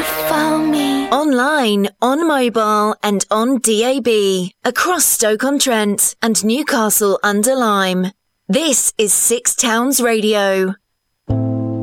found me. Online, on mobile and on DAB. Across Stoke-on-Trent and Newcastle under Lyme. This is Six Towns Radio.